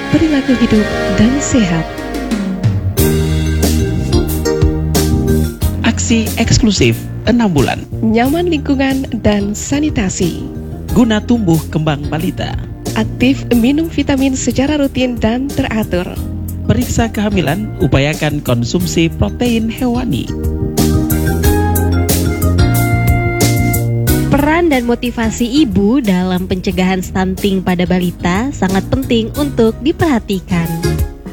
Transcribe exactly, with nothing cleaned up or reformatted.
perilaku hidup dan sehat. Aksi eksklusif enam bulan. Nyaman lingkungan dan sanitasi. Guna tumbuh kembang balita. Aktif minum vitamin secara rutin dan teratur. Periksa kehamilan, upayakan konsumsi protein hewani. Peran dan motivasi ibu dalam pencegahan stunting pada balita sangat penting untuk diperhatikan.